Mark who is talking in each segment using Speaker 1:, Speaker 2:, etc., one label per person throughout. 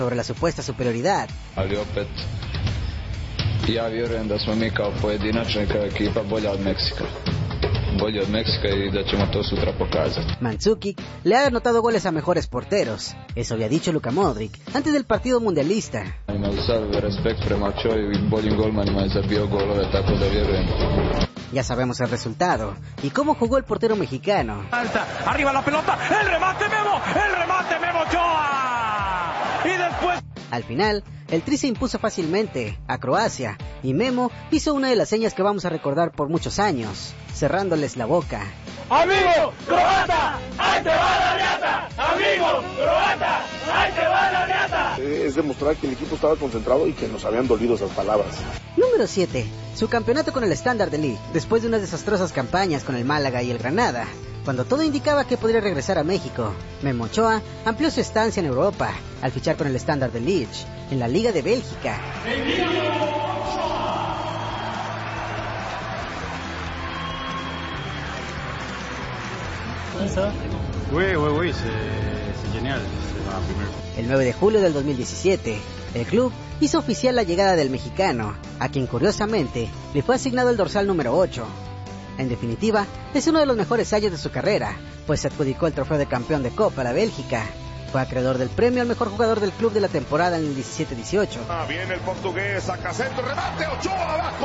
Speaker 1: sobre la supuesta superioridad.
Speaker 2: Ali opet, ja vjerujem da smo mi kao pojedinačna i kao ekipa bolja od Meksika. Bolji od México y da ćemo to sutra pokazati.
Speaker 1: Mandzukic le ha anotado goles a mejores porteros. Eso había dicho Luka Modric antes del partido mundialista.
Speaker 2: Imam sav respekt prema Ochoju i boljim golmanima je zabio golove, tako da vjerujem.
Speaker 1: Ya sabemos el resultado y cómo jugó el portero mexicano.
Speaker 3: Alta, arriba la pelota, el remate Memo Ochoa. Y después...
Speaker 1: Al final, el Tri se impuso fácilmente a Croacia y Memo hizo una de las señas que vamos a recordar por muchos años, cerrándoles la boca.
Speaker 3: ¡Amigo croata! ¡Ahí te va la riata! ¡Amigo croata! ¡Ahí te va la riata!
Speaker 4: Es demostrar que el equipo estaba concentrado y que nos habían dolido esas palabras.
Speaker 1: Número 7. Su campeonato con el Standard de Liège, después de unas desastrosas campañas con el Málaga y el Granada. Cuando todo indicaba que podría regresar a México, Memo Ochoa amplió su estancia en Europa al fichar con el Standard de Liège, en la Liga de Bélgica.
Speaker 5: Oui, c'est génial, c'est la primera.
Speaker 1: El 9 de julio del 2017, el club hizo oficial la llegada del mexicano, a quien curiosamente le fue asignado el dorsal número 8. En definitiva, es uno de los mejores años de su carrera, pues se adjudicó el trofeo de campeón de Copa a la Bélgica. Fue acreedor del premio al mejor jugador del club de la temporada en el 17-18.
Speaker 6: Viene el portugués, saca centro, remate, Ochoa abajo.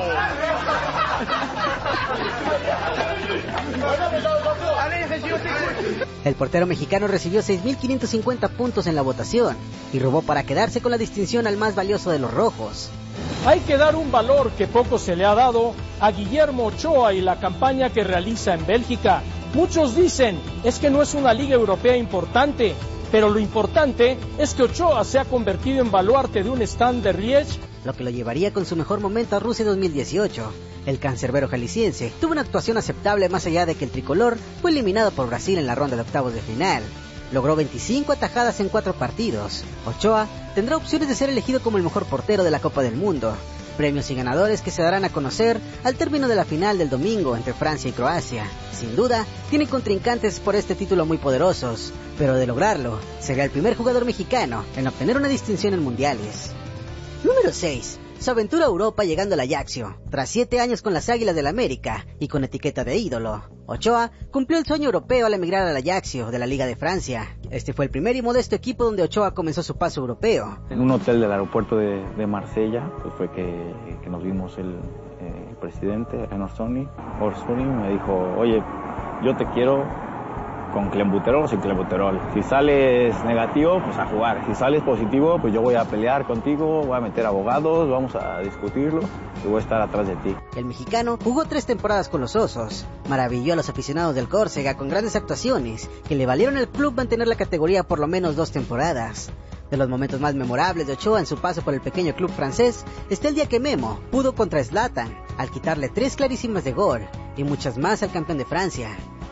Speaker 1: El portero mexicano recibió 6.550 puntos en la votación y robó para quedarse con la distinción al más valioso de los rojos.
Speaker 7: Hay que dar un valor que poco se le ha dado a Guillermo Ochoa y la campaña que realiza en Bélgica. Muchos dicen, es que no es una liga europea importante, pero lo importante es que Ochoa se ha convertido en baluarte de un stand de Liège,
Speaker 1: lo que lo llevaría con su mejor momento a Rusia 2018. El cancerbero jalisciense tuvo una actuación aceptable más allá de que el tricolor fue eliminado por Brasil en la ronda de octavos de final. Logró 25 atajadas en 4 partidos. Ochoa tendrá opciones de ser elegido como el mejor portero de la Copa del Mundo. Premios y ganadores que se darán a conocer al término de la final del domingo entre Francia y Croacia. Sin duda, tiene contrincantes por este título muy poderosos, pero de lograrlo, sería el primer jugador mexicano en obtener una distinción en mundiales. Número 6. Su aventura a Europa llegando al Ajaccio, tras 7 años con las Águilas del América y con etiqueta de ídolo. Ochoa cumplió el sueño europeo al emigrar al Ajaccio de la Liga de Francia. Este fue el primer y modesto equipo donde Ochoa comenzó su paso europeo.
Speaker 8: En un hotel del aeropuerto de Marsella, pues fue que nos vimos el presidente, Orsoni me dijo, oye, yo te quiero con clenbuterol o sin clenbuterol. Si sales negativo, pues a jugar. Si sales positivo, pues yo voy a pelear contigo, voy a meter abogados, vamos a discutirlo y voy a estar atrás de ti.
Speaker 1: El mexicano jugó 3 temporadas con los Osos. Maravilló a los aficionados del Córcega con grandes actuaciones que le valieron al club mantener la categoría por lo menos 2 temporadas. De los momentos más memorables de Ochoa en su paso por el pequeño club francés está el día que Memo pudo contra Zlatan al quitarle 3 clarísimas de gol y muchas más al campeón de Francia.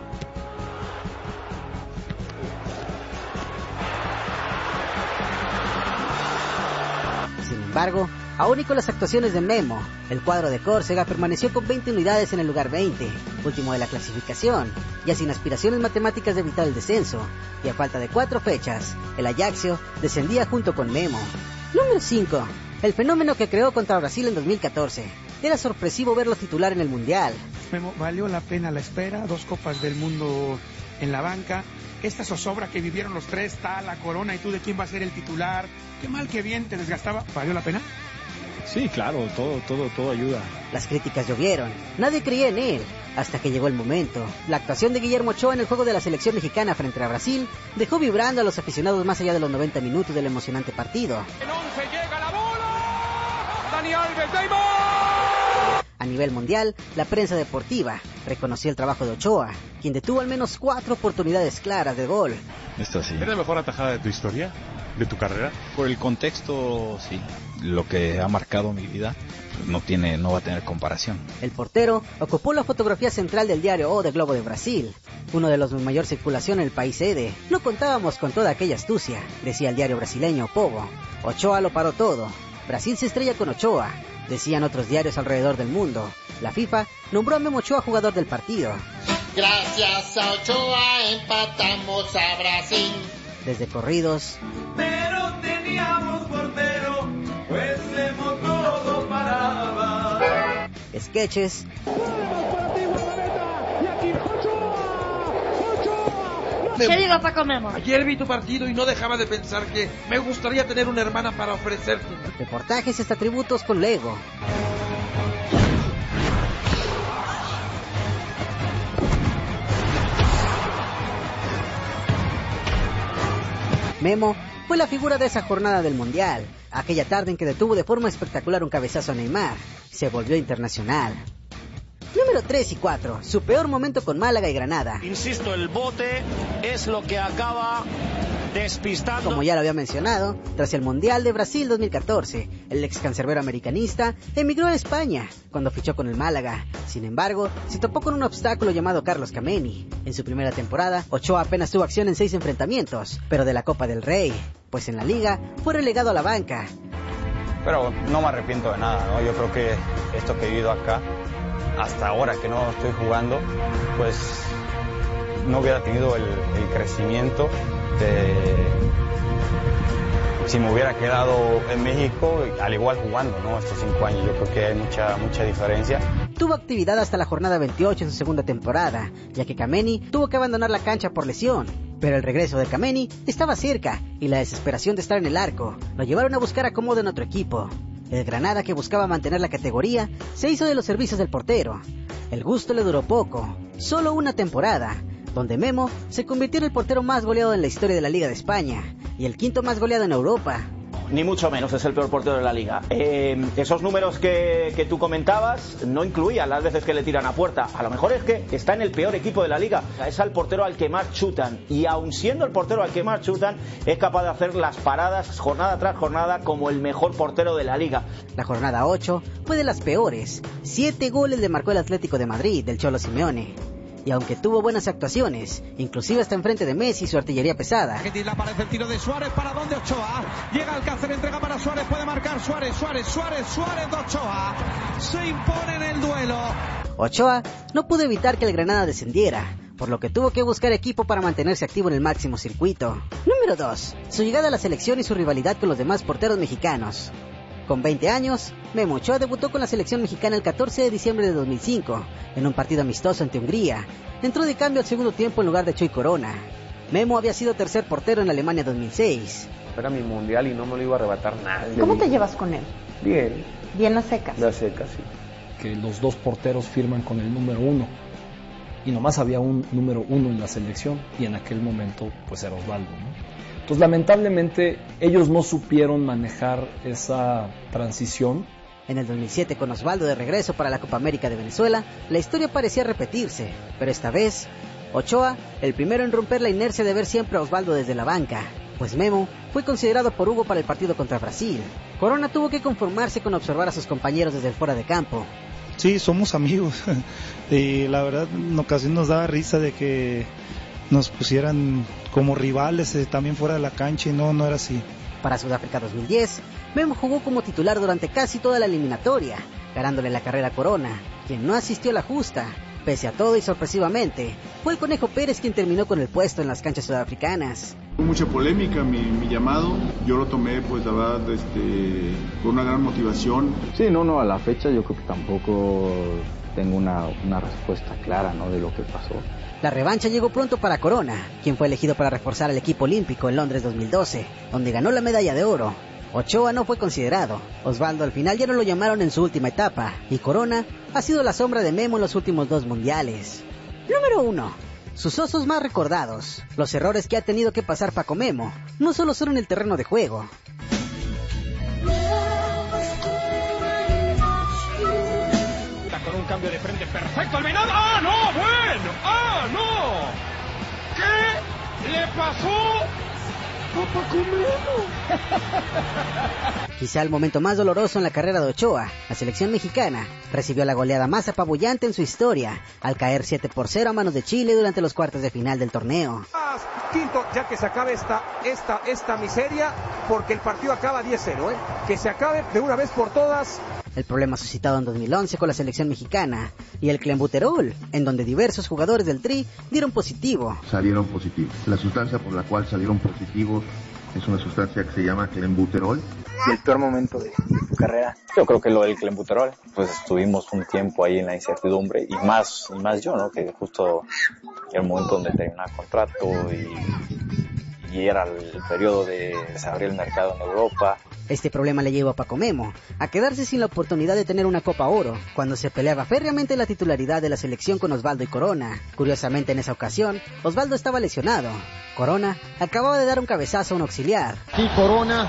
Speaker 1: Sin embargo, aún y con las actuaciones de Memo, el cuadro de Córcega permaneció con 20 unidades en el lugar 20, último de la clasificación, ya sin aspiraciones matemáticas de evitar el descenso, y a falta de 4 fechas, el Ajaccio descendía junto con Memo. Número 5. El fenómeno que creó contra Brasil en 2014. Era sorpresivo verlo titular en el Mundial.
Speaker 9: Memo, valió la pena la espera, 2 Copas del Mundo en la banca, esta zozobra que vivieron los 3, la corona y tú de quién va a ser el titular, qué mal que bien te desgastaba, ¿valió la pena?
Speaker 5: Sí, claro, todo ayuda.
Speaker 1: Las críticas llovieron, nadie creía en él, hasta que llegó el momento. La actuación de Guillermo Ochoa en el juego de la selección mexicana frente a Brasil dejó vibrando a los aficionados más allá de los 90 minutos del emocionante partido.
Speaker 3: El 11 llega la bola, Dani Alves, ¡Neymar!
Speaker 1: A nivel mundial, la prensa deportiva reconoció el trabajo de Ochoa, quien detuvo al menos 4 oportunidades claras de gol.
Speaker 10: Esto sí.
Speaker 6: ¿Es la mejor atajada de tu historia? ¿De tu carrera?
Speaker 10: Por el contexto, sí. Lo que ha marcado mi vida no va a tener comparación.
Speaker 1: El portero ocupó la fotografía central del diario O de Globo de Brasil, uno de los de mayor circulación en el país sede. No contábamos con toda aquella astucia, decía el diario brasileño Povo. Ochoa lo paró todo. Brasil se estrella con Ochoa, decían otros diarios alrededor del mundo. La FIFA nombró a Memo Ochoa jugador del partido.
Speaker 11: Gracias a Ochoa empatamos a Brasil.
Speaker 1: Desde corridos,
Speaker 3: Pero tenía
Speaker 1: Queches.
Speaker 12: ¿Qué digo Paco Memo?
Speaker 13: Ayer vi tu partido y no dejaba de pensar que me gustaría tener una hermana para ofrecerte.
Speaker 1: Reportajes y hasta tributos con Lego. Memo fue la figura de esa jornada del Mundial, aquella tarde en que detuvo de forma espectacular un cabezazo a Neymar. Se volvió internacional. Número 3 y 4, su peor momento con Málaga y Granada.
Speaker 14: Insisto, el bote es lo que acaba despistando.
Speaker 1: Como ya lo había mencionado, tras el Mundial de Brasil 2014, el ex cancerbero americanista emigró a España cuando fichó con el Málaga. Sin embargo, se topó con un obstáculo llamado Carlos Kameni. En su primera temporada, Ochoa apenas tuvo acción en 6 enfrentamientos, pero de la Copa del Rey, pues en la Liga fue relegado a la banca.
Speaker 8: Pero no me arrepiento de nada, ¿no? Yo creo que esto que he vivido acá, hasta ahora que no estoy jugando, pues no hubiera tenido el crecimiento si me hubiera quedado en México, al igual jugando, ¿no? Estos 5 años, yo creo que hay mucha diferencia.
Speaker 1: Tuvo actividad hasta la jornada 28 en su segunda temporada, ya que Kameni tuvo que abandonar la cancha por lesión. Pero el regreso de Kameni estaba cerca y la desesperación de estar en el arco lo llevaron a buscar acomodo en otro equipo. El Granada, que buscaba mantener la categoría, se hizo de los servicios del portero. El gusto le duró poco, solo una temporada, donde Memo se convirtió en el portero más goleado en la historia de la Liga de España y el quinto más goleado en Europa.
Speaker 15: Ni mucho menos, es el peor portero de la liga. Esos números que tú comentabas no incluían las veces que le tiran a puerta. A lo mejor es que está en el peor equipo de la liga. Es al portero al que más chutan. Y aun siendo el portero al que más chutan, es capaz de hacer las paradas jornada tras jornada como el mejor portero de la liga.
Speaker 1: La jornada 8 fue de las peores. 7 goles le marcó el Atlético de Madrid, del Cholo Simeone. Y aunque tuvo buenas actuaciones, inclusive hasta enfrente de Messi y su artillería pesada.
Speaker 16: Aparece el tiro de Suárez, ¿para dónde Ochoa? Llega Alcácer, entrega para Suárez, puede marcar Suárez de Ochoa. Se impone en el duelo.
Speaker 1: Ochoa no pudo evitar que el Granada descendiera, por lo que tuvo que buscar equipo para mantenerse activo en el máximo circuito. Número 2. Su llegada a la selección y su rivalidad con los demás porteros mexicanos. Con 20 años, Memo Ochoa debutó con la selección mexicana el 14 de diciembre de 2005, en un partido amistoso ante Hungría. Entró de cambio al segundo tiempo en lugar de Chuy Corona. Memo había sido tercer portero en Alemania 2006.
Speaker 4: Era mi mundial y no me lo iba a arrebatar nadie.
Speaker 17: ¿Cómo te llevas con él?
Speaker 4: Bien.
Speaker 17: Bien a secas.
Speaker 4: A secas, sí.
Speaker 7: Que los dos porteros firman con el número 1. Y nomás había un número 1 en la selección, y en aquel momento pues era Osvaldo, ¿no? Entonces, lamentablemente, ellos no supieron manejar esa transición.
Speaker 1: En el 2007, con Osvaldo de regreso para la Copa América de Venezuela, la historia parecía repetirse, pero esta vez, Ochoa, el primero en romper la inercia de ver siempre a Osvaldo desde la banca, pues Memo fue considerado por Hugo para el partido contra Brasil. Corona tuvo que conformarse con observar a sus compañeros desde el fuera de campo.
Speaker 18: Sí, somos amigos, y la verdad en ocasiones nos daba risa de que nos pusieran como rivales también fuera de la cancha y no era así.
Speaker 1: Para Sudáfrica 2010, Memo jugó como titular durante casi toda la eliminatoria, ganándole la carrera a Corona, quien no asistió a la justa. Pese a todo y sorpresivamente, fue el Conejo Pérez quien terminó con el puesto en las canchas sudafricanas.
Speaker 19: Hubo mucha polémica mi llamado, yo lo tomé pues la verdad con una gran motivación.
Speaker 8: Sí, no, a la fecha yo creo que tampoco tengo una respuesta clara, ¿no?, de lo que pasó.
Speaker 1: La revancha llegó pronto para Corona, quien fue elegido para reforzar al equipo olímpico en Londres 2012, donde ganó la medalla de oro. Ochoa no fue considerado, Osvaldo al final ya no lo llamaron en su última etapa, y Corona ha sido la sombra de Memo en los últimos 2 mundiales. Número 1. Sus osos más recordados. Los errores que ha tenido que pasar Paco Memo no solo son en el terreno de juego.
Speaker 3: Con un cambio de frente perfecto al Venado. ¡Ah, no! ¡Bueno! ¡Ah, no! ¿Qué le pasó a Paco Memo?
Speaker 1: Quizá el momento más doloroso en la carrera de Ochoa, la selección mexicana recibió la goleada más apabullante en su historia, al caer 7-0 a manos de Chile durante los cuartos de final del torneo.
Speaker 13: Quinto, ya que se acabe esta miseria, porque el partido acaba 10-0, que se acabe de una vez por todas.
Speaker 1: El problema suscitado en 2011 con la selección mexicana y el clenbuterol, en donde diversos jugadores del Tri dieron positivo.
Speaker 20: Salieron positivos. La sustancia por la cual salieron positivos es una sustancia que se llama clenbuterol.
Speaker 17: el peor momento de tu carrera?
Speaker 8: Yo creo que lo del Clenbuterol, pues estuvimos un tiempo ahí en la incertidumbre y más yo, ¿no? Que justo era el momento donde terminaba el contrato y era el periodo de se abrir el mercado en Europa.
Speaker 1: Este problema le llevó a Paco Memo a quedarse sin la oportunidad de tener una Copa Oro cuando se peleaba férreamente la titularidad de la selección con Osvaldo y Corona. Curiosamente, en esa ocasión, Osvaldo estaba lesionado. Corona acababa de dar un cabezazo a un auxiliar.
Speaker 3: Y Corona,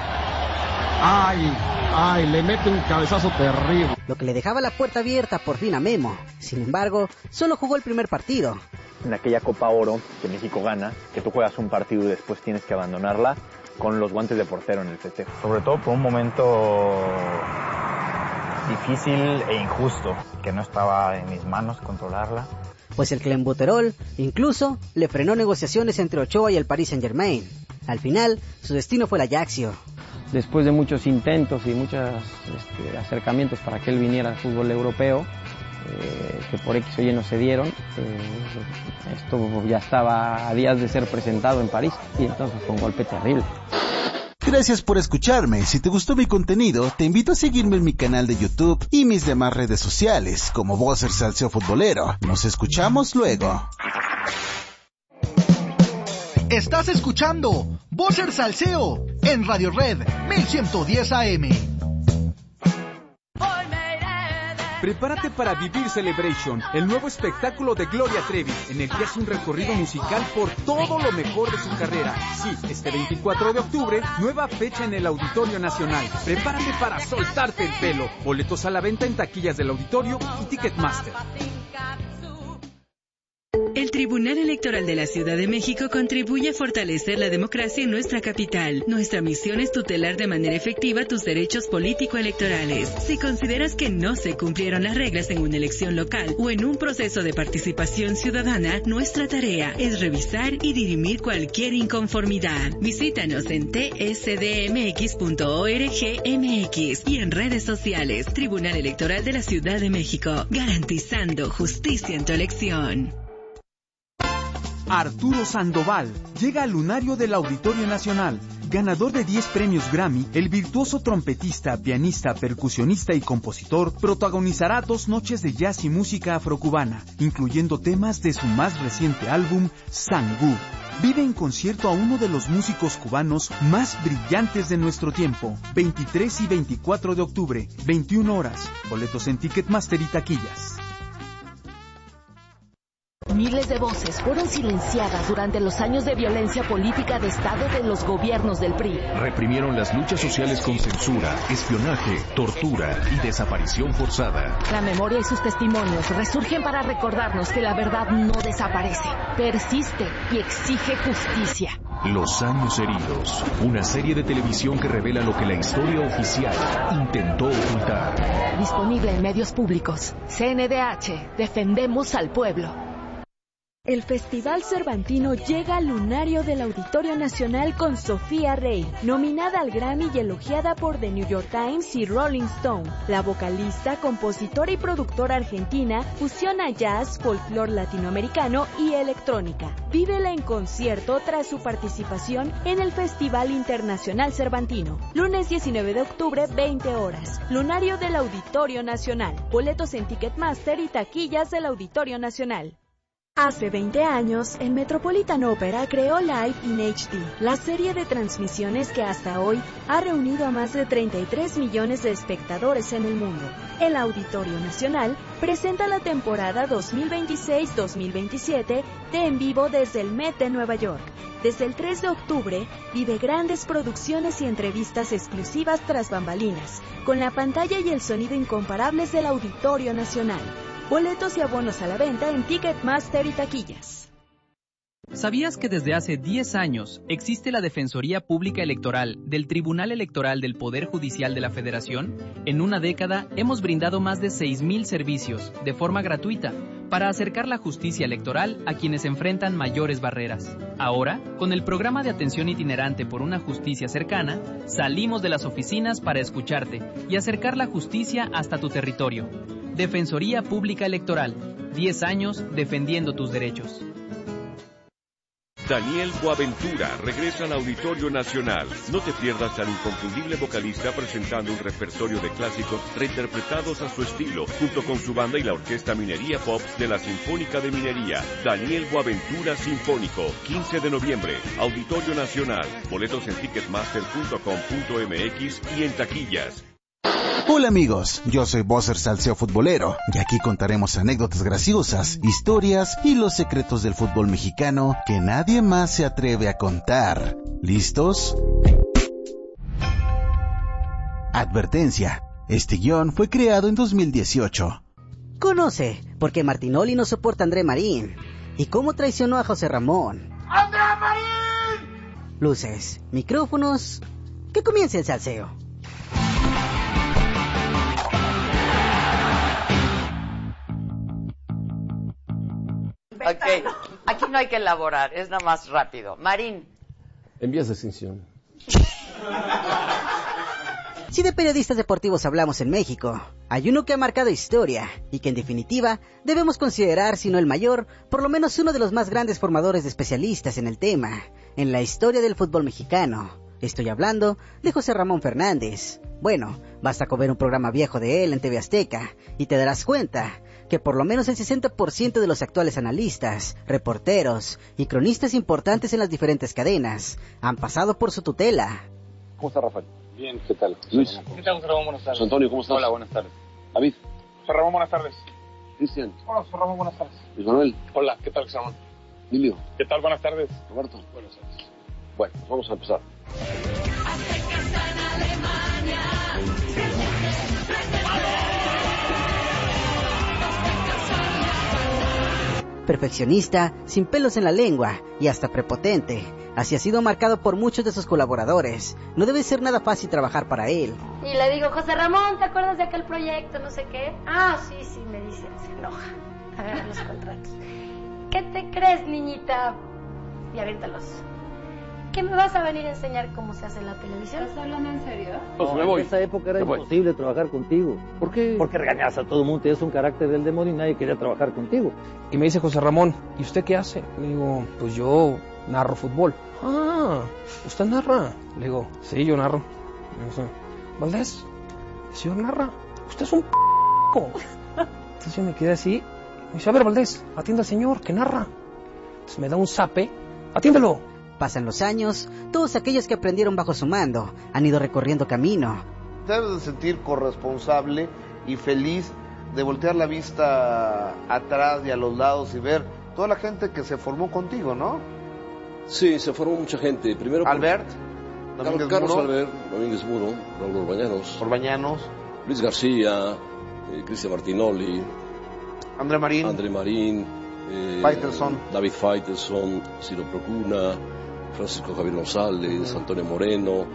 Speaker 3: le mete un cabezazo terrible.
Speaker 1: Lo que le dejaba la puerta abierta por fin a Memo. Sin embargo, solo jugó el primer partido.
Speaker 8: En aquella Copa Oro que México gana, que tú juegas un partido y después tienes que abandonarla con los guantes de portero en el festejo. Sobre todo por un momento difícil e injusto, que no estaba en mis manos controlarla.
Speaker 1: Pues el Clenbuterol incluso le frenó negociaciones entre Ochoa y el Paris Saint-Germain. Al final, su destino fue el Ajaxio.
Speaker 20: Después de muchos intentos y muchos acercamientos para que él viniera al fútbol europeo, que por X o Y no se dieron, esto ya estaba a días de ser presentado en París y entonces fue un golpe terrible.
Speaker 21: Gracias por escucharme. Si te gustó mi contenido, te invito a seguirme en mi canal de YouTube y mis demás redes sociales como Bosser Salseo Futbolero. Nos escuchamos luego.
Speaker 22: Estás escuchando Bosser Salseo en Radio Red 1110 AM.
Speaker 23: Prepárate para vivir Celebration, el nuevo espectáculo de Gloria Trevi, en el que hace un recorrido musical por todo lo mejor de su carrera. Sí, este 24 de octubre, nueva fecha en el Auditorio Nacional. Prepárate para soltarte el pelo. Boletos a la venta en taquillas del auditorio y Ticketmaster.
Speaker 24: El Tribunal Electoral de la Ciudad de México contribuye a fortalecer la democracia en nuestra capital. Nuestra misión es tutelar de manera efectiva tus derechos político-electorales. Si consideras que no se cumplieron las reglas en una elección local o en un proceso de participación ciudadana, nuestra tarea es revisar y dirimir cualquier inconformidad. Visítanos en tsdmx.org.mx y en redes sociales. Tribunal Electoral de la Ciudad de México, garantizando justicia en tu elección.
Speaker 23: Arturo Sandoval llega al lunario del Auditorio Nacional. Ganador de 10 premios Grammy, el virtuoso trompetista, pianista, percusionista y compositor protagonizará 2 noches de jazz y música afrocubana, incluyendo temas de su más reciente álbum, Sangú. Vive en concierto a uno de los músicos cubanos más brillantes de nuestro tiempo. 23 y 24 de octubre, 21 horas. Boletos en Ticketmaster y taquillas.
Speaker 25: Miles de voces fueron silenciadas durante los años de violencia política de Estado de los gobiernos del PRI.
Speaker 26: Reprimieron las luchas sociales con censura, espionaje, tortura y desaparición forzada.
Speaker 25: La memoria y sus testimonios resurgen para recordarnos que la verdad no desaparece, persiste y exige justicia.
Speaker 26: Los años heridos, una serie de televisión que revela lo que la historia oficial intentó ocultar.
Speaker 25: Disponible en medios públicos. CNDH, defendemos al pueblo.
Speaker 27: El Festival Cervantino llega al lunario del Auditorio Nacional con Sofía Rey, nominada al Grammy y elogiada por The New York Times y Rolling Stone. La vocalista, compositora y productora argentina fusiona jazz, folclore latinoamericano y electrónica. Vívela en concierto tras su participación en el Festival Internacional Cervantino. Lunes 19 de octubre, 20 horas. Lunario del Auditorio Nacional. Boletos en Ticketmaster y taquillas del Auditorio Nacional. Hace 20 años, el Metropolitan Opera creó Live in HD, la serie de transmisiones que hasta hoy ha reunido a más de 33 millones de espectadores en el mundo. El Auditorio Nacional presenta la temporada 2026-2027 de En Vivo desde el Met de Nueva York. Desde el 3 de octubre, vive grandes producciones y entrevistas exclusivas tras bambalinas, con la pantalla y el sonido incomparables del Auditorio Nacional. Boletos y abonos a la venta en Ticketmaster y taquillas.
Speaker 28: ¿Sabías que desde hace 10 años existe la Defensoría Pública Electoral del Tribunal Electoral del Poder Judicial de la Federación? En una década hemos brindado más de 6,000 servicios de forma gratuita para acercar la justicia electoral a quienes enfrentan mayores barreras. Ahora, con el programa de atención itinerante por una justicia cercana, salimos de las oficinas para escucharte y acercar la justicia hasta tu territorio. Defensoría Pública Electoral, 10 años defendiendo tus derechos.
Speaker 2: Daniel Boaventura regresa al Auditorio Nacional. No te pierdas al inconfundible vocalista presentando un repertorio de clásicos reinterpretados a su estilo, junto con su banda y la Orquesta Minería Pop de la Sinfónica de Minería. Daniel Boaventura Sinfónico, 15 de noviembre, Auditorio Nacional. Boletos en ticketmaster.com.mx y en taquillas.
Speaker 21: Hola amigos, yo soy Bosser Salseo Futbolero y aquí contaremos anécdotas graciosas, historias y los secretos del fútbol mexicano que nadie más se atreve a contar. ¿Listos? Advertencia, este guión fue creado en 2018.
Speaker 1: Conoce por qué Martinoli no soporta a André Marín y cómo traicionó a José Ramón.
Speaker 3: ¡André Marín!
Speaker 1: Luces, micrófonos, que comience el salseo.
Speaker 5: Ok, aquí no hay que elaborar, es nada más rápido. Marín.
Speaker 6: En vías de extinción.
Speaker 1: Si de periodistas deportivos hablamos en México, hay uno que ha marcado historia y que en definitiva debemos considerar, si no el mayor, por lo menos uno de los más grandes formadores de especialistas en el tema, en la historia del fútbol mexicano. Estoy hablando de José Ramón Fernández. Bueno, basta con ver un programa viejo de él en TV Azteca y te darás cuenta que por lo menos el 60% de los actuales analistas, reporteros y cronistas importantes en las diferentes cadenas han pasado por su tutela.
Speaker 4: ¿Cómo está Rafael?
Speaker 9: Bien, ¿qué tal?
Speaker 4: Luis.
Speaker 9: ¿Qué tal, José Ramón? Buenas tardes.
Speaker 4: José Antonio, ¿cómo estás?
Speaker 9: Hola, buenas tardes.
Speaker 4: David.
Speaker 9: José Ramón, buenas tardes.
Speaker 4: Cristian.
Speaker 9: Hola, José Ramón, buenas tardes.
Speaker 4: Luis Manuel.
Speaker 9: Hola, ¿qué tal, José Ramón?
Speaker 4: Emilio.
Speaker 9: ¿Qué tal? Buenas tardes.
Speaker 4: Roberto.
Speaker 9: Buenas tardes.
Speaker 4: Bueno, pues vamos a empezar.
Speaker 1: Perfeccionista, sin pelos en la lengua y hasta prepotente, así ha sido marcado por muchos de sus colaboradores. No debe ser nada fácil trabajar para él.
Speaker 10: Y le digo, José Ramón, ¿te acuerdas de aquel proyecto? No sé qué. Ah, sí, me dice, se enoja. Agarra los contratos. ¿Qué te crees, niñita? Y aviéntalos. ¿Qué me vas a venir a enseñar cómo se hace en la televisión? ¿Estás hablando en serio?
Speaker 6: Pues me voy.
Speaker 11: En esa época era imposible trabajar contigo.
Speaker 6: ¿Por qué?
Speaker 11: Porque regañabas a todo el mundo, tenías un carácter del demonio y nadie quería trabajar contigo.
Speaker 7: Y me dice José Ramón, ¿y usted qué hace? Le digo, pues yo narro fútbol. Ah, ¿usted narra? Le digo, sí, yo narro. Me dice, Valdés, el señor narra. Usted es un Entonces yo me quedé así. Me dice, a ver, Valdés, atienda al señor que narra. Entonces me da un zape. ¡Atiéndelo!
Speaker 1: Pasan los años, todos aquellos que aprendieron bajo su mando han ido recorriendo camino.
Speaker 12: Debes de sentir corresponsable y feliz de voltear la vista atrás y a los lados y ver toda la gente que se formó contigo, ¿no?
Speaker 6: Sí, se formó mucha gente. Primero
Speaker 12: Albert,
Speaker 6: Carlos Albert, Domínguez Muro, Raúl Orbañanos, Luis García, Cristian Martinoli,
Speaker 12: André Marín, Faitelson,
Speaker 6: David Faitelson, Ciro Procuna, Francisco Javier González, Antonio Moreno,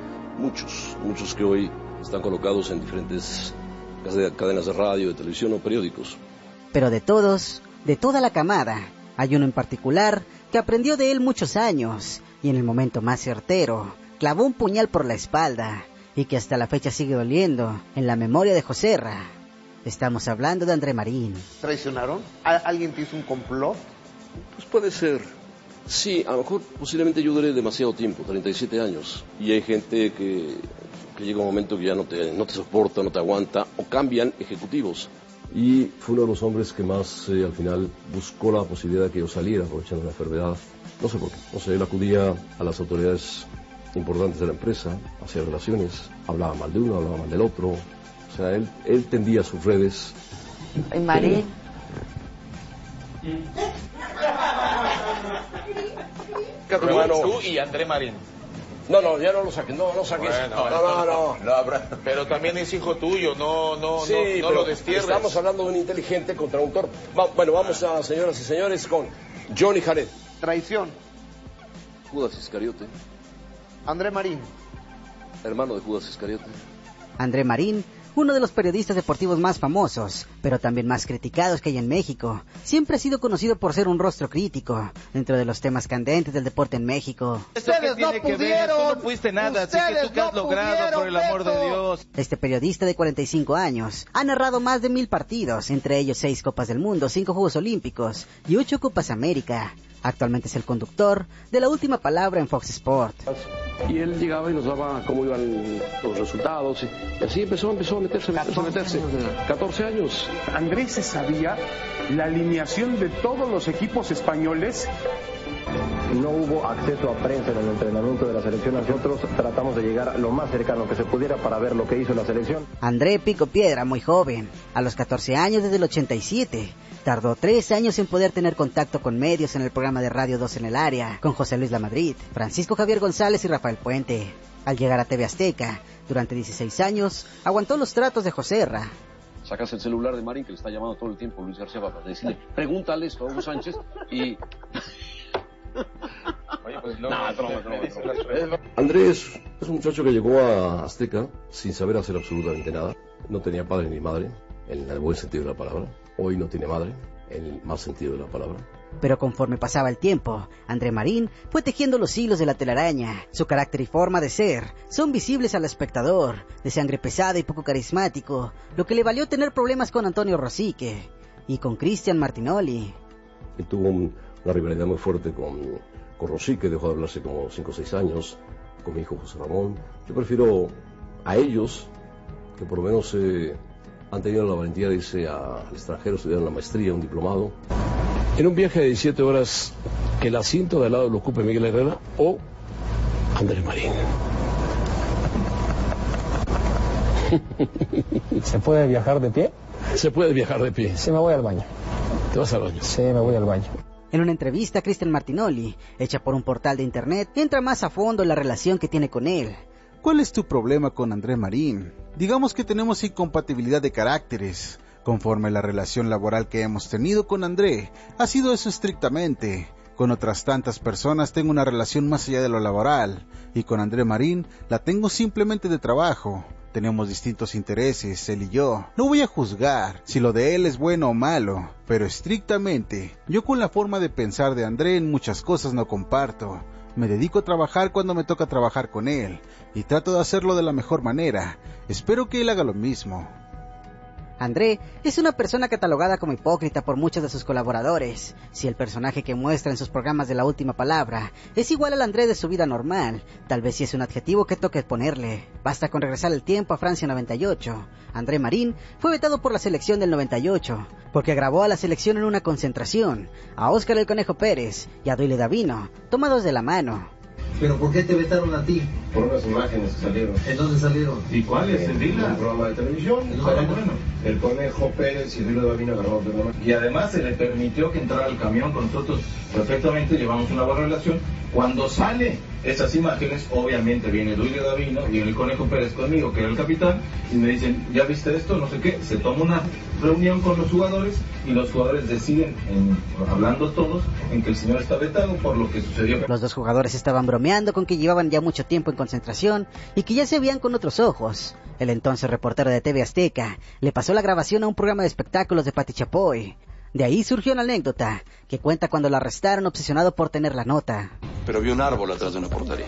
Speaker 6: muchos que hoy están colocados en diferentes cadenas de radio, de televisión o periódicos.
Speaker 1: Pero de todos, de toda la camada, hay uno en particular que aprendió de él muchos años y en el momento más certero clavó un puñal por la espalda y que hasta la fecha sigue doliendo en la memoria de Joserra. Estamos hablando de André Marín.
Speaker 12: ¿Traicionaron? ¿Alguien te hizo un complot?
Speaker 6: Pues puede ser. Sí, a lo mejor posiblemente yo duré demasiado tiempo, 37 años, y hay gente que llega un momento que ya no te soporta, no te aguanta, o cambian ejecutivos. Y fue uno de los hombres que más al final buscó la posibilidad de que yo saliera aprovechando la enfermedad. No sé por qué. No sé, él acudía a las autoridades importantes de la empresa, hacía relaciones, hablaba mal de uno, hablaba mal del otro. O sea, él tendía sus redes.
Speaker 5: ¿Y Marín?
Speaker 9: Tú y André Marín.
Speaker 6: No, ya no lo saques, no saques.
Speaker 9: No, pero también es hijo tuyo, no lo destierres.
Speaker 6: Estamos hablando de un inteligente contra un torpe. Bueno, vamos a, señoras y señores, con Johnny Jared.
Speaker 12: Traición.
Speaker 6: Judas Iscariote.
Speaker 12: André Marín.
Speaker 6: Hermano de Judas Iscariote.
Speaker 1: André Marín, uno de los periodistas deportivos más famosos, pero también más criticados que hay en México. Siempre ha sido conocido por ser un rostro crítico dentro de los temas candentes del deporte en México.
Speaker 9: Ustedes no pudieron, tú no fuiste nada, así que tú qué has logrado, por el amor de Dios.
Speaker 1: Este periodista de 45 años ha narrado más de 1000 partidos, entre ellos 6 Copas del Mundo, 5 Juegos Olímpicos y 8 Copas América. Actualmente es el conductor de La Última Palabra en Fox Sports.
Speaker 6: Y él llegaba y nos daba cómo iban los resultados. Y así empezó a meterse. 14 años.
Speaker 3: Andrés se sabía la alineación de todos los equipos españoles.
Speaker 8: No hubo acceso a prensa en el entrenamiento de la selección. Nosotros tratamos de llegar lo más cercano que se pudiera para ver lo que hizo la selección.
Speaker 1: André picó piedra muy joven, a los 14 años desde el 87. Tardó 3 años en poder tener contacto con medios en el programa de Radio 2 en el área, con José Luis Lamadrid, Francisco Javier González y Rafael Puente. Al llegar a TV Azteca, durante 16 años, aguantó los tratos de Joserra.
Speaker 6: Sacas el celular de Marín, que le está llamando todo el tiempo Luis García para decirle, pregúntale esto a Hugo Sánchez y...
Speaker 9: Oye, pues no,
Speaker 6: Andrés es un muchacho que llegó a Azteca sin saber hacer absolutamente nada. No tenía padre ni madre, en el buen sentido de la palabra. Hoy no tiene madre, en el mal sentido de la palabra.
Speaker 1: Pero conforme pasaba el tiempo, André Marín fue tejiendo los hilos de la telaraña. Su carácter y forma de ser son visibles al espectador, de sangre pesada y poco carismático, lo que le valió tener problemas con Antonio Rosique y con Cristian Martinoli.
Speaker 6: Él tuvo una rivalidad muy fuerte con Rosique, dejó de hablarse como 5 o 6 años, con mi hijo José Ramón. Yo prefiero a ellos, que por lo menos han tenido la valentía de irse al extranjero, estudiaron la maestría, un diplomado. En un viaje de 17 horas, que el asiento de al lado lo ocupe Miguel Herrera o Andrés Marín.
Speaker 8: ¿Se puede viajar de pie?
Speaker 6: Se puede viajar de pie.
Speaker 8: Sí, me voy al baño.
Speaker 6: ¿Te vas al baño?
Speaker 8: Sí, me voy al baño.
Speaker 1: En una entrevista, Cristian Martinoli, hecha por un portal de internet, entra más a fondo en la relación que tiene con él.
Speaker 21: ¿Cuál es tu problema con André Marín? Digamos que tenemos incompatibilidad de caracteres. Conforme la relación laboral que hemos tenido con André, ha sido eso estrictamente. Con otras tantas personas tengo una relación más allá de lo laboral, y con André Marín la tengo simplemente de trabajo. Tenemos distintos intereses, él y yo. No voy a juzgar si lo de él es bueno o malo, pero estrictamente, yo con la forma de pensar de André en muchas cosas no comparto. Me dedico a trabajar cuando me toca trabajar con él, y trato de hacerlo de la mejor manera. Espero que él haga lo mismo.
Speaker 1: André es una persona catalogada como hipócrita por muchos de sus colaboradores. Si el personaje que muestra en sus programas de La Última Palabra es igual al André de su vida normal, tal vez sí es un adjetivo que toque ponerle. Basta con regresar el tiempo a Francia 98. André Marín fue vetado por la selección del 98, porque grabó a la selección en una concentración, a Óscar el Conejo Pérez y a Duilio Davino, tomados de la mano.
Speaker 13: ¿Pero por qué te vetaron a ti?
Speaker 9: Por unas imágenes que salieron.
Speaker 13: ¿En dónde salieron?
Speaker 9: ¿Y cuáles? En un programa de televisión. Bueno, el Conejo Pérez y Duilio Davino agarraron de la mano. Y además se le permitió que entrara al camión con nosotros perfectamente, llevamos una buena relación. Cuando sale esas imágenes, obviamente viene Duilio Davino y el Conejo Pérez conmigo, que era el capitán, y me dicen, ¿ya viste esto? No sé qué. Se toma una reunión con los jugadores y los jugadores deciden, hablando todos, en que el señor está vetado por lo que sucedió.
Speaker 1: Los dos jugadores estaban bromeando con que llevaban ya mucho tiempo en concentración y que ya se veían con otros ojos. El entonces reportero de TV Azteca le pasó la grabación a un programa de espectáculos de Pati Chapoy. De ahí surgió una anécdota que cuenta cuando lo arrestaron obsesionado por tener la nota.
Speaker 14: Pero vi un árbol atrás de una portería.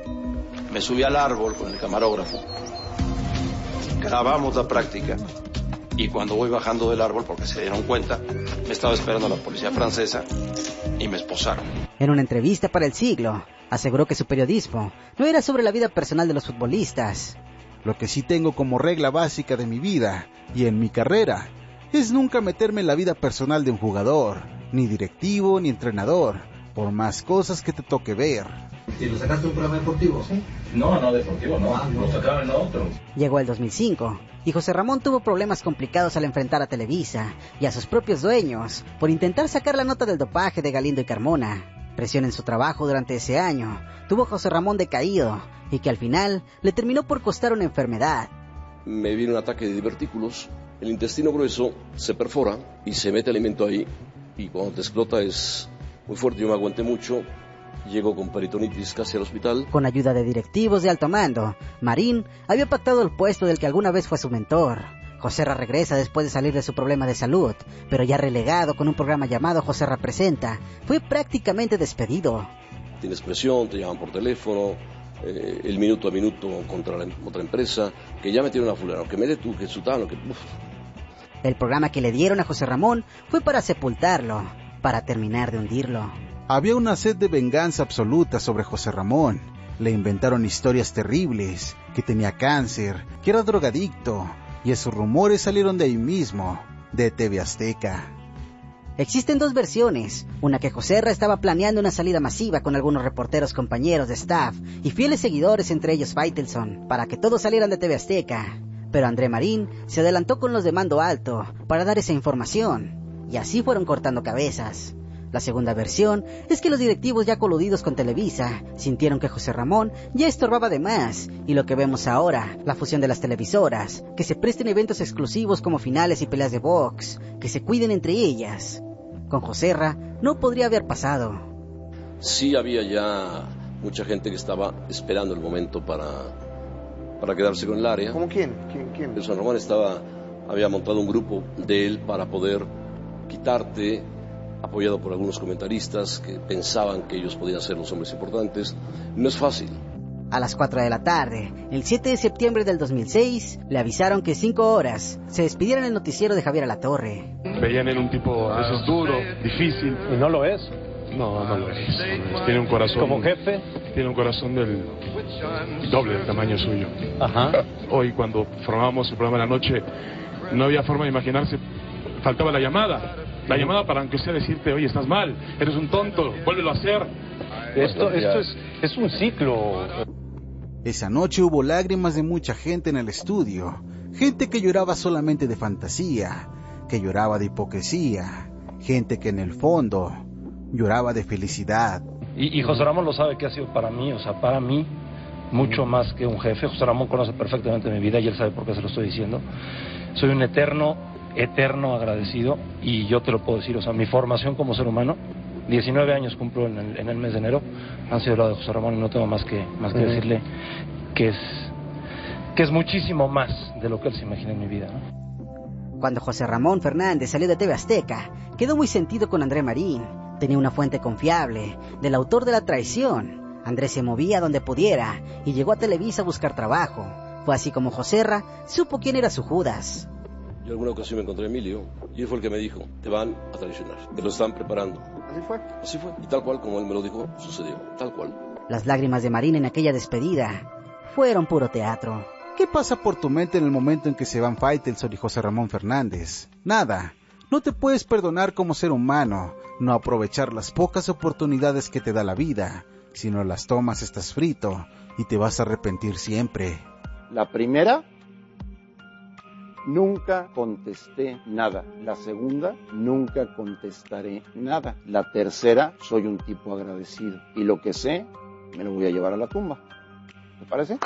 Speaker 14: Me subí al árbol con el camarógrafo. Grabamos la práctica. Y cuando voy bajando del árbol, porque se dieron cuenta, me estaba esperando la policía francesa y me esposaron.
Speaker 1: En una entrevista para El Siglo, aseguró que su periodismo no era sobre la vida personal de los futbolistas.
Speaker 21: Lo que sí tengo como regla básica de mi vida y en mi carrera es nunca meterme en la vida personal de un jugador, ni directivo ni entrenador, por más cosas que te toque ver.
Speaker 13: ¿Y lo sacaste de un programa deportivo?
Speaker 9: ¿Sí? No, deportivo no, lo sacaron en otro.
Speaker 1: Llegó el 2005 y José Ramón tuvo problemas complicados al enfrentar a Televisa y a sus propios dueños por intentar sacar la nota del dopaje de Galindo y Carmona. Presión en su trabajo durante ese año tuvo a José Ramón decaído y que al final le terminó por costar una enfermedad.
Speaker 6: Me viene un ataque de divertículos, el intestino grueso se perfora y se mete alimento ahí y cuando te explota es muy fuerte. Yo me aguanté mucho, llego con peritonitis casi al hospital.
Speaker 1: Con ayuda de directivos de alto mando, Marín había pactado el puesto del que alguna vez fue su mentor. Joserra regresa después de salir de su problema de salud, pero ya relegado con un programa llamado Joserra Presenta, fue prácticamente despedido.
Speaker 6: Tienes presión, te llaman por teléfono, el minuto a minuto contra la otra empresa, que ya metieron a fulano, que mete tú, que sutano, que... Uf.
Speaker 1: El programa que le dieron a José Ramón fue para sepultarlo, para terminar de hundirlo.
Speaker 21: Había una sed de venganza absoluta sobre José Ramón. Le inventaron historias terribles, que tenía cáncer, que era drogadicto, y esos rumores salieron de ahí mismo, de TV Azteca.
Speaker 1: Existen dos versiones, una que Joserra estaba planeando una salida masiva con algunos reporteros compañeros de staff y fieles seguidores, entre ellos Faitelson, para que todos salieran de TV Azteca. Pero André Marín se adelantó con los de mando alto para dar esa información, y así fueron cortando cabezas. La segunda versión es que los directivos ya coludidos con Televisa sintieron que José Ramón ya estorbaba de más, y lo que vemos ahora, la fusión de las televisoras, que se presten eventos exclusivos como finales y peleas de box, que se cuiden entre ellas. Con Joserra no podría haber pasado.
Speaker 6: Sí había ya mucha gente que estaba esperando el momento para quedarse con el área.
Speaker 12: ¿Cómo quién? ¿Quién?
Speaker 6: José Ramón había montado un grupo de él para poder quitarte, apoyado por algunos comentaristas que pensaban que ellos podían ser los hombres importantes. No es fácil.
Speaker 1: A las 4 de la tarde, el 7 de septiembre del 2006, le avisaron que 5 horas se despidiera en el noticiero de Javier Alatorre.
Speaker 15: Veían en un tipo, eso es duro, difícil.
Speaker 11: ¿Y no lo es?
Speaker 15: No lo es. Tiene un corazón...
Speaker 11: ¿Como jefe?
Speaker 15: Tiene un corazón del doble del tamaño suyo.
Speaker 11: Ajá.
Speaker 15: Hoy, cuando formábamos el programa de la noche, no había forma de imaginarse, faltaba la llamada. La llamada para aunque sea decirte, oye, estás mal, eres un tonto, vuélvelo a hacer.
Speaker 11: Esto es un ciclo.
Speaker 21: Esa noche hubo lágrimas de mucha gente en el estudio. Gente que lloraba solamente de fantasía, que lloraba de hipocresía. Gente que en el fondo lloraba de felicidad.
Speaker 11: Y José Ramón lo sabe que ha sido para mí, para mí, mucho más que un jefe. José Ramón conoce perfectamente mi vida y él sabe por qué se lo estoy diciendo. Soy un eterno agradecido, y yo te lo puedo decir, mi formación como ser humano, 19 años cumplo en el mes de enero, han sido la de José Ramón, y no tengo más que decirle que es muchísimo más de lo que él se imagina en mi vida, ¿no?
Speaker 1: Cuando José Ramón Fernández salió de TV Azteca, quedó muy sentido con André Marín. Tenía una fuente confiable del autor de la traición. Andrés se movía donde pudiera y llegó a Televisa a buscar trabajo. Fue así como Joserra supo quién era su Judas.
Speaker 6: Yo en alguna ocasión me encontré a Emilio y él fue el que me dijo, te van a traicionar, te lo están preparando.
Speaker 12: ¿Así fue?
Speaker 6: Así fue, y tal cual como él me lo dijo, sucedió, tal cual.
Speaker 1: Las lágrimas de Marín en aquella despedida fueron puro teatro.
Speaker 21: ¿Qué pasa por tu mente en el momento en que se van Faitelson y José Ramón Fernández? Nada. No te puedes perdonar como ser humano, no aprovechar las pocas oportunidades que te da la vida. Si no las tomas, estás frito y te vas a arrepentir siempre.
Speaker 16: La primera, nunca contesté nada. La segunda, nunca contestaré nada. La tercera, soy un tipo agradecido. Y lo que sé, me lo voy a llevar a la tumba. ¿Te parece?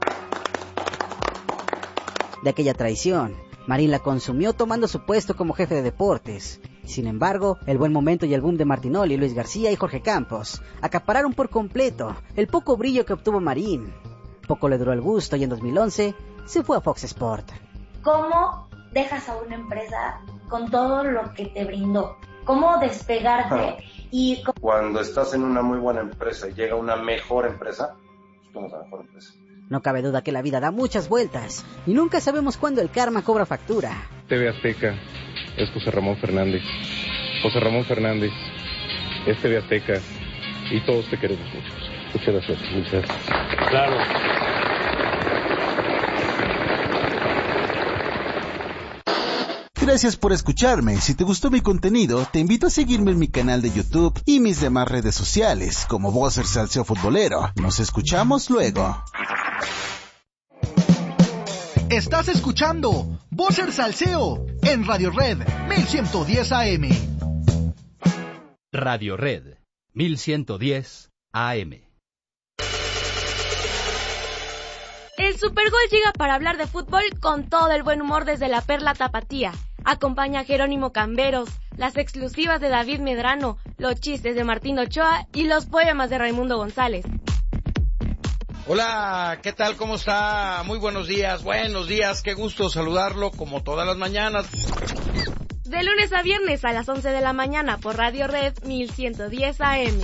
Speaker 1: De aquella traición, Marín la consumió tomando su puesto como jefe de deportes. Sin embargo, el buen momento y el boom de Martinoli, Luis García y Jorge Campos acapararon por completo el poco brillo que obtuvo Marín. Poco le duró el gusto y en 2011 se fue a Fox Sport.
Speaker 10: ¿Cómo dejas a una empresa con todo lo que te brindó? ¿Cómo despegarte?
Speaker 16: Cuando estás en una muy buena empresa y llega una mejor empresa, pues tomas la mejor empresa.
Speaker 1: No cabe duda que la vida da muchas vueltas y nunca sabemos cuándo el karma cobra factura.
Speaker 15: TV Azteca es José Ramón Fernández. José Ramón Fernández es TV Azteca y todos te queremos mucho. Muchas gracias. Muchas gracias.
Speaker 11: Claro.
Speaker 21: Gracias por escucharme. Si te gustó mi contenido, te invito a seguirme en mi canal de YouTube y mis demás redes sociales, como Bosser Salseo Futbolero. Nos escuchamos luego.
Speaker 17: Estás escuchando Bosser Salseo en Radio Red 1110 AM.
Speaker 18: Radio Red 1110 AM.
Speaker 19: El Supergol llega para hablar de fútbol con todo el buen humor desde la Perla Tapatía. Acompaña a Jerónimo Camberos, las exclusivas de David Medrano, los chistes de Martín Ochoa y los poemas de Raimundo González.
Speaker 20: Hola, ¿qué tal? ¿Cómo está? Muy buenos días, qué gusto saludarlo como todas las mañanas.
Speaker 19: De lunes a viernes a las 11 de la mañana por Radio Red 1110 AM.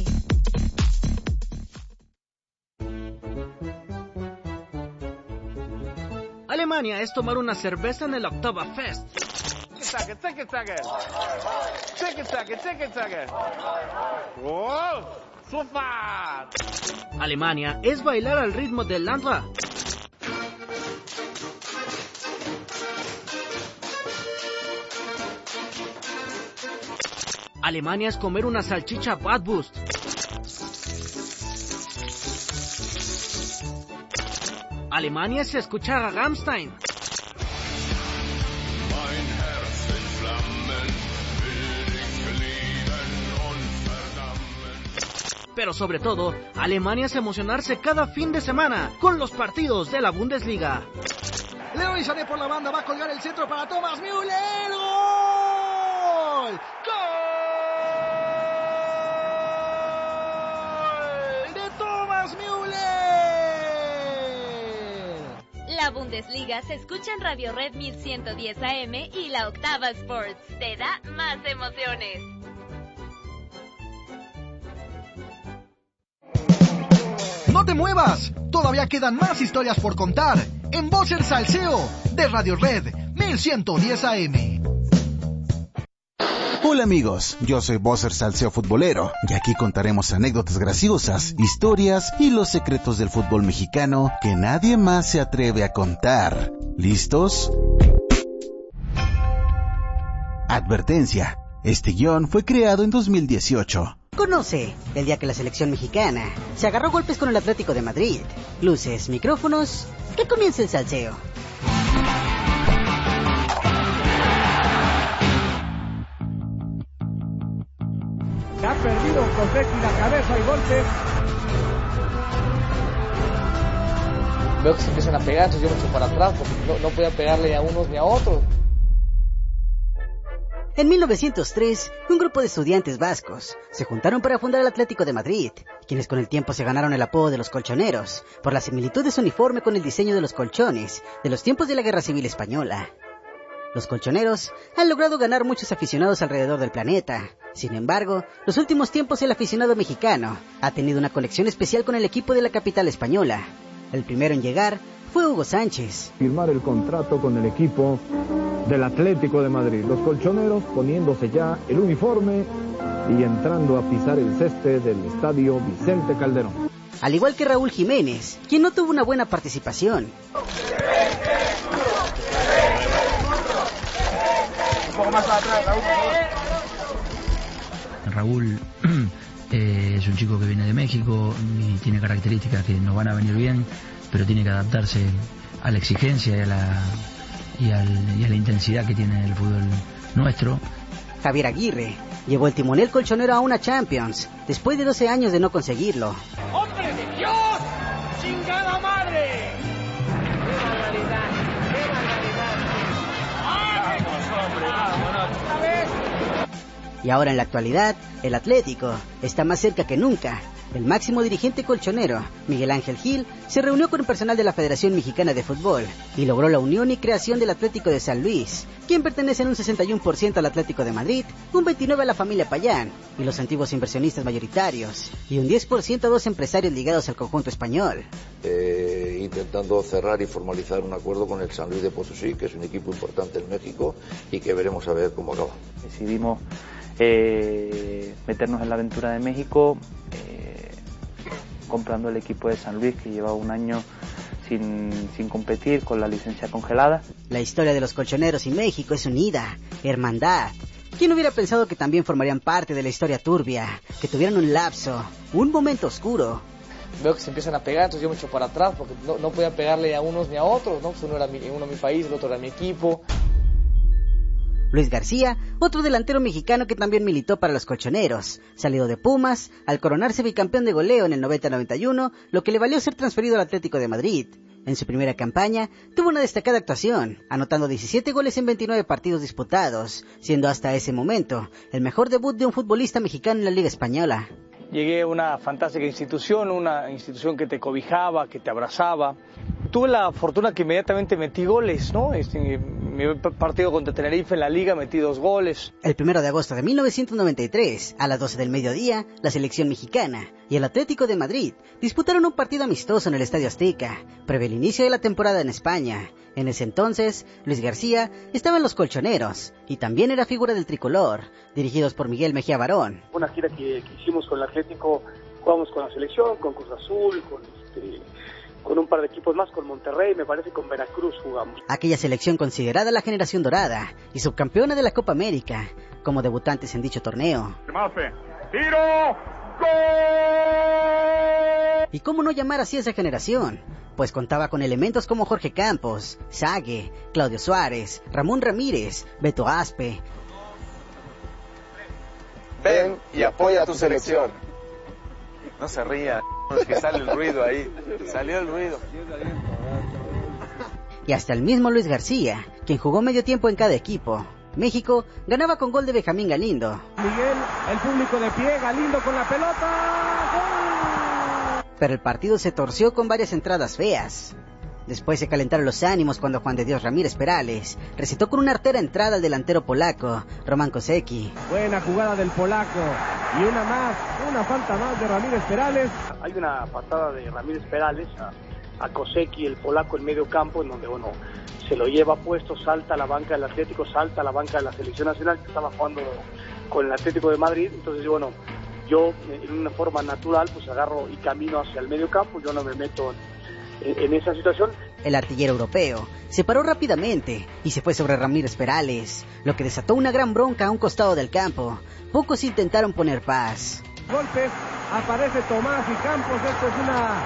Speaker 22: Alemania es tomar una cerveza en el Oktoberfest.
Speaker 2: Alemania es bailar al ritmo del Landra. Alemania es comer una salchicha Bratwurst. Alemania es escuchar a Rammstein. Pero sobre todo, Alemania es emocionarse cada fin de semana con los partidos de la Bundesliga.
Speaker 17: Leroy Sané por la banda, va a colgar el centro para Thomas Müller. ¡Gol! ¡Gol de Thomas Müller!
Speaker 19: La Bundesliga se escucha en Radio Red 1110 AM y la Octava Sports. Te da más emociones.
Speaker 17: ¡No te muevas! Todavía quedan más historias por contar en Voz el Salseo de Radio Red 1110 AM.
Speaker 21: Hola amigos, yo soy Bosser Salseo Futbolero y aquí contaremos anécdotas graciosas, historias y los secretos del fútbol mexicano que nadie más se atreve a contar. ¿Listos? Advertencia, este guión fue creado en 2018.
Speaker 1: Conoce el día que la selección mexicana se agarró golpes con el Atlético de Madrid. Luces, micrófonos, que comience el salseo.
Speaker 3: Ha perdido Cosetti la cabeza y golpe.
Speaker 22: Veo que se empiezan a pegar, entonces yo me echo para atrás porque no podía pegarle a unos ni a otros.
Speaker 1: En 1903, un grupo de estudiantes vascos se juntaron para fundar el Atlético de Madrid, quienes con el tiempo se ganaron el apodo de los colchoneros, por la similitud de su uniforme con el diseño de los colchones de los tiempos de la Guerra Civil Española. Los colchoneros han logrado ganar muchos aficionados alrededor del planeta. Sin embargo, los últimos tiempos el aficionado mexicano ha tenido una conexión especial con el equipo de la capital española. El primero en llegar fue Hugo Sánchez.
Speaker 23: Firmar el contrato con el equipo del Atlético de Madrid. Los colchoneros poniéndose ya el uniforme y entrando a pisar el césped del estadio Vicente Calderón.
Speaker 1: Al igual que Raúl Jiménez, quien no tuvo una buena participación.
Speaker 23: Un poco más atrás,
Speaker 24: Raúl es un chico que viene de México y tiene características que nos van a venir bien, pero tiene que adaptarse a la exigencia y a la intensidad que tiene el fútbol nuestro.
Speaker 1: Javier Aguirre llevó el timonel colchonero a una Champions, después de 12 años de no conseguirlo.
Speaker 3: ¡Hombre de Dios! ¡Chingada madre! ¡Qué barbaridad! ¡Qué barbaridad! ¡Vamos, hombre! ¡Vámonos! ¡Otra vez!
Speaker 1: Y ahora en la actualidad, el Atlético está más cerca que nunca. El máximo dirigente colchonero, Miguel Ángel Gil, se reunió con el personal de la Federación Mexicana de Fútbol y logró la unión y creación del Atlético de San Luis, quien pertenece en un 61% al Atlético de Madrid, un 29% a la familia Payán y los antiguos inversionistas mayoritarios, y un 10% a dos empresarios ligados al conjunto español.
Speaker 25: Intentando cerrar y formalizar un acuerdo con el San Luis de Potosí, que es un equipo importante en México y que veremos a ver cómo acaba.
Speaker 26: Decidimos meternos en la aventura de México, comprando el equipo de San Luis, que lleva un año sin competir, con la licencia congelada.
Speaker 1: La historia de los colchoneros y México es unida, hermandad. ¿Quién hubiera pensado que también formarían parte de la historia turbia, que tuvieran un lapso, un momento oscuro?
Speaker 22: Veo que se empiezan a pegar, entonces yo me echo para atrás porque no podía pegarle a unos ni a otros, ¿no? Pues uno era mi país, el otro era mi equipo.
Speaker 1: Luis García, otro delantero mexicano que también militó para los colchoneros, salido de Pumas, al coronarse bicampeón de goleo en el 90-91, lo que le valió ser transferido al Atlético de Madrid. En su primera campaña, tuvo una destacada actuación, anotando 17 goles en 29 partidos disputados, siendo hasta ese momento el mejor debut de un futbolista mexicano en la Liga Española.
Speaker 26: Llegué a una fantástica institución, una institución que te cobijaba, que te abrazaba,
Speaker 22: tuve la fortuna que inmediatamente metí goles, ¿no? Mi partido contra Tenerife en la Liga metí 2 goles.
Speaker 1: El 1 de agosto de 1993, a las 12 del mediodía, la selección mexicana y el Atlético de Madrid disputaron un partido amistoso en el Estadio Azteca, previo al inicio de la temporada en España. En ese entonces, Luis García estaba en los colchoneros y también era figura del tricolor, dirigidos por Miguel Mejía Barón.
Speaker 4: Una gira que hicimos con el Atlético, jugamos con la selección, con Cruz Azul, con un par de equipos más, con Monterrey, me parece con Veracruz jugamos.
Speaker 1: Aquella selección considerada la generación dorada y subcampeona de la Copa América, como debutantes en dicho torneo.
Speaker 3: ¡Tiro! ¡Gol!
Speaker 1: ¿Y cómo no llamar así a esa generación? Pues contaba con elementos como Jorge Campos, Sague, Claudio Suárez, Ramón Ramírez, Beto Aspe.
Speaker 5: Ven y apoya a tu selección. No se ría, es que sale el ruido ahí. Salió el ruido.
Speaker 1: Y hasta el mismo Luis García, quien jugó medio tiempo en cada equipo. México ganaba con gol de Benjamín Galindo.
Speaker 3: Miguel, el público de pie, Galindo con la pelota. ¡Gol!
Speaker 1: Pero el partido se torció con varias entradas feas. Después se calentaron los ánimos cuando Juan de Dios Ramírez Perales recetó con una artera entrada al delantero polaco, Román Kosecki.
Speaker 3: Buena jugada del polaco. Y una falta más de Ramírez Perales.
Speaker 4: Hay una patada de Ramírez Perales a Kosecki, el polaco, en medio campo, en donde, se lo lleva puesto, salta a la banca del Atlético, salta a la banca de la Selección Nacional, que estaba jugando con el Atlético de Madrid. Entonces, yo en una forma natural, pues agarro y camino hacia el medio campo, yo no me meto en esa situación.
Speaker 1: El artillero europeo se paró rápidamente y se fue sobre Ramírez Perales, lo que desató una gran bronca a un costado del campo. Pocos intentaron poner paz.
Speaker 3: Golpes, aparece Tomás y Campos, esto es una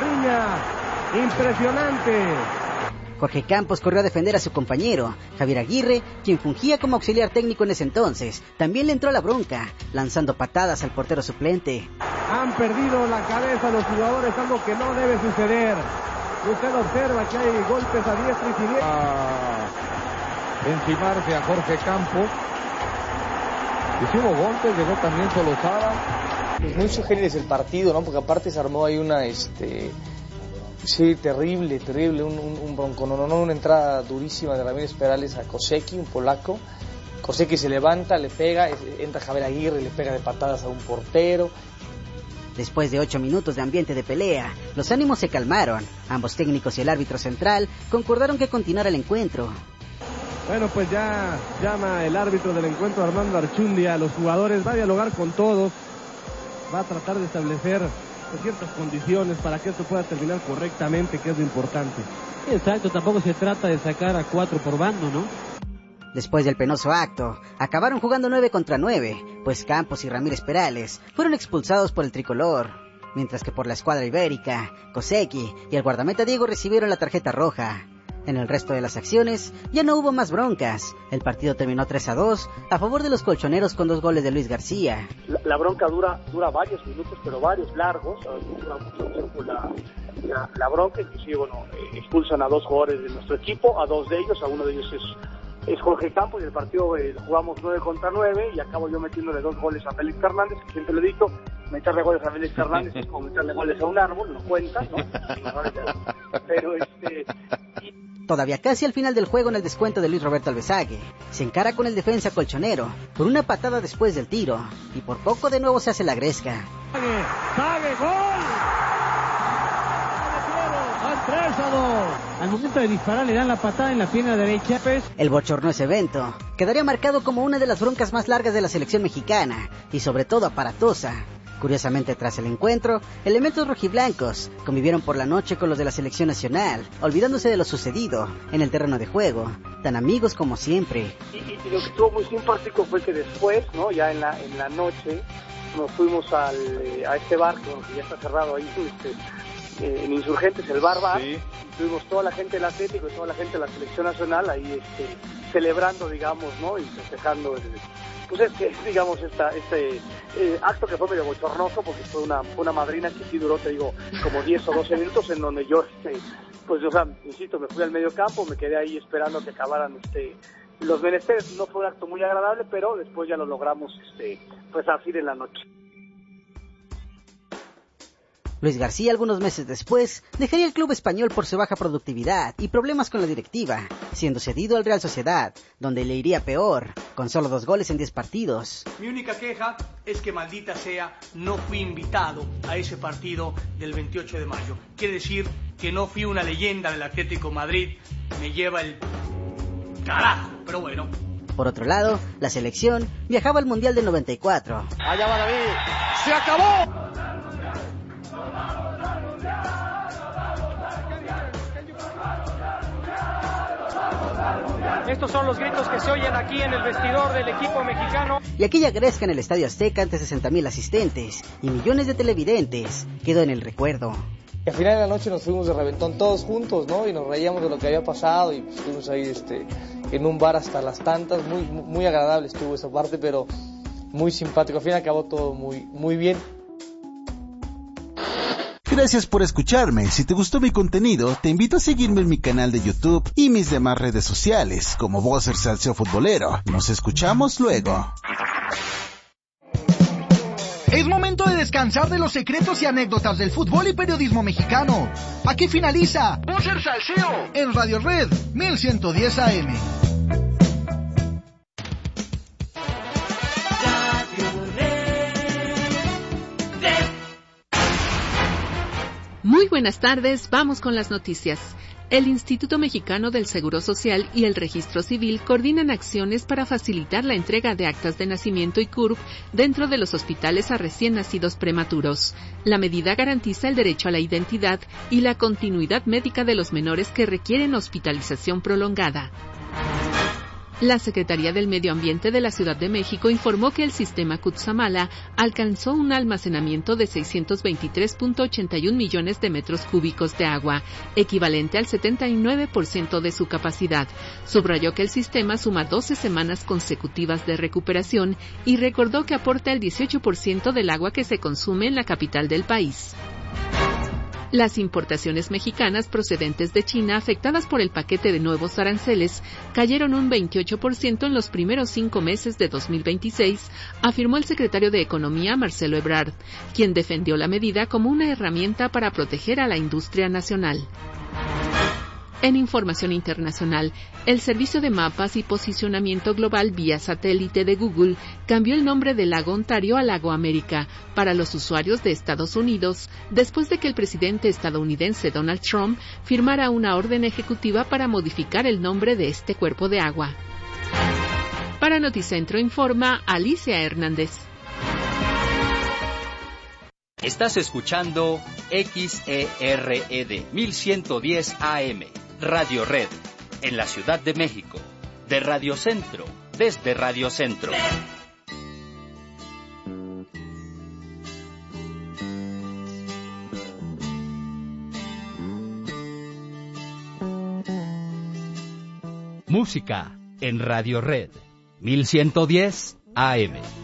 Speaker 3: riña impresionante.
Speaker 1: Jorge Campos corrió a defender a su compañero, Javier Aguirre, quien fungía como auxiliar técnico en ese entonces. También le entró a la bronca, lanzando patadas al portero suplente.
Speaker 3: Han perdido la cabeza los jugadores, algo que no debe suceder. Usted observa que hay golpes a diestra y siniestra.
Speaker 23: Encimarse a Jorge Campos. Hicimos golpes, llegó también Solozada.
Speaker 22: Pues muy sugeribles el partido, ¿no? Porque aparte se armó ahí una, sí, terrible, un bronco, una entrada durísima de Ramírez Perales a Kosecki, un polaco. Kosecki se levanta, le pega, entra Javier Aguirre y le pega de patadas a un portero.
Speaker 1: Después de 8 minutos de ambiente de pelea, los ánimos se calmaron. Ambos técnicos y el árbitro central concordaron que continuara el encuentro.
Speaker 3: Bueno, pues ya llama el árbitro del encuentro, Armando Archundia, a los jugadores, va a dialogar con todos, va a tratar de establecer ciertas condiciones para que esto pueda terminar correctamente, que es lo importante.
Speaker 7: Exacto, tampoco se trata de sacar a 4 por bando, ¿no?
Speaker 1: Después del penoso acto, acabaron jugando 9 contra 9, pues Campos y Ramírez Perales fueron expulsados por el tricolor, mientras que por la escuadra ibérica, Kosecki y el guardameta Diego recibieron la tarjeta roja. En el resto de las acciones ya no hubo más broncas. El partido terminó 3-2 a favor de los colchoneros con 2 goles de Luis García.
Speaker 4: La bronca dura varios minutos, pero varios largos. Dura mucho tiempo la bronca. Inclusive, expulsan a 2 jugadores de nuestro equipo, a 2 de ellos, a uno de ellos es Jorge Campos, y el partido jugamos 9 contra 9 y acabo yo metiéndole 2 goles a Félix Hernández, que siempre lo he dicho, meterle goles a Félix Hernández es como meterle goles a un árbol, no cuenta, ¿no? Pero
Speaker 1: Todavía casi al final del juego, en el descuento de Luis Roberto Alvesague, se encara con el defensa colchonero por una patada después del tiro, y por poco de nuevo se hace la gresca.
Speaker 3: ¡Sague, gol! 3-2.
Speaker 7: Al momento de disparar le dan la patada en la pierna derecha.
Speaker 1: El bochornoso evento quedaría marcado como una de las broncas más largas de la selección mexicana, y sobre todo aparatosa. Curiosamente, tras el encuentro, elementos rojiblancos convivieron por la noche con los de la selección nacional, olvidándose de lo sucedido en el terreno de juego, tan amigos como siempre.
Speaker 4: Y lo que estuvo muy simpático fue que después, ¿no? Ya en la noche, nos fuimos a este bar, que ya está cerrado ahí, en Insurgentes, el bar, sí. Tuvimos toda la gente del Atlético y toda la gente de la selección nacional ahí celebrando, digamos, ¿no? Y festejando digamos, este acto que fue medio bochornoso, porque fue una madrina que sí duró, te digo, como 10 o 12 minutos, en donde yo, insisto, me fui al medio campo, me quedé ahí esperando que acabaran los menesteres. No fue un acto muy agradable, pero después ya lo logramos, pues así en la noche.
Speaker 1: Luis García, algunos meses después, dejaría el club español por su baja productividad y problemas con la directiva, siendo cedido al Real Sociedad, donde le iría peor, con solo 2 goles en 10 partidos.
Speaker 6: Mi única queja es que, maldita sea, no fui invitado a ese partido del 28 de mayo. Quiere decir que no fui una leyenda del Atlético de Madrid. Me lleva el carajo, pero bueno.
Speaker 1: Por otro lado, la selección viajaba al Mundial del 94.
Speaker 6: Allá va David. ¡Se acabó!
Speaker 8: Estos son los gritos que se oyen aquí en el vestidor del equipo mexicano.
Speaker 1: Y aquella gresca en el Estadio Azteca ante 60,000 asistentes y millones de televidentes quedó en el recuerdo.
Speaker 22: Y al final de la noche nos fuimos de reventón todos juntos, ¿no? Y nos reíamos de lo que había pasado y pues, estuvimos ahí en un bar hasta las tantas. Muy agradable estuvo esa parte, pero muy simpático. Al final acabó todo muy bien.
Speaker 21: Gracias por escucharme. Si te gustó mi contenido, te invito a seguirme en mi canal de YouTube y mis demás redes sociales, como Bosser Salseo Futbolero. Nos escuchamos luego.
Speaker 17: Es momento de descansar de los secretos y anécdotas del fútbol y periodismo mexicano. Aquí finaliza Bosser Salseo en Radio Red 1110 AM.
Speaker 9: Muy buenas tardes, vamos con las noticias. El Instituto Mexicano del Seguro Social y el Registro Civil coordinan acciones para facilitar la entrega de actas de nacimiento y CURP dentro de los hospitales a recién nacidos prematuros. La medida garantiza el derecho a la identidad y la continuidad médica de los menores que requieren hospitalización prolongada. La Secretaría del Medio Ambiente de la Ciudad de México informó que el sistema Cutzamala alcanzó un almacenamiento de 623.81 millones de metros cúbicos de agua, equivalente al 79% de su capacidad. Subrayó que el sistema suma 12 semanas consecutivas de recuperación y recordó que aporta el 18% del agua que se consume en la capital del país. Las importaciones mexicanas procedentes de China, afectadas por el paquete de nuevos aranceles, cayeron un 28% en los primeros 5 meses de 2026, afirmó el secretario de Economía, Marcelo Ebrard, quien defendió la medida como una herramienta para proteger a la industria nacional. En información internacional, el servicio de mapas y posicionamiento global vía satélite de Google cambió el nombre del lago Ontario a Lago América para los usuarios de Estados Unidos, después de que el presidente estadounidense Donald Trump firmara una orden ejecutiva para modificar el nombre de este cuerpo de agua. Para Noticentro informa Alicia Hernández.
Speaker 18: Estás escuchando XERED 1110 AM. Radio Red, en la Ciudad de México, de Radio Centro, desde Radio Centro. Música en Radio Red, 1110 AM.